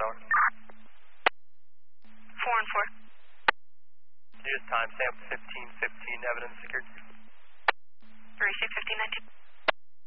hour. 4 and 4. Just timestamp 15:15, evidence secured. Receive 1519.